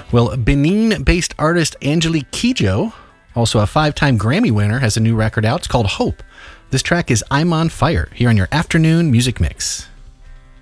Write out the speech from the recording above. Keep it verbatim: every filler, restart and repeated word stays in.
Well, Benin-based artist Angelique Kidjo, also a five-time Grammy winner, has a new record out. It's called Hope. This track is I'm on Fire, here on your afternoon music mix.